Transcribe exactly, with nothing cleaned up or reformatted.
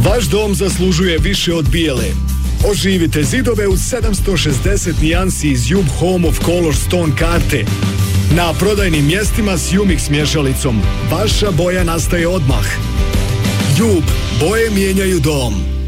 Vaš dom zaslužuje više od bijele. Oživite zidove u sedamsto šezdeset nijansi iz Jub Home of Color Stone karte. Na prodajnim mjestima s Jumix mješalicom. Vaša boja nastaje odmah. Jub, boje mijenjaju dom.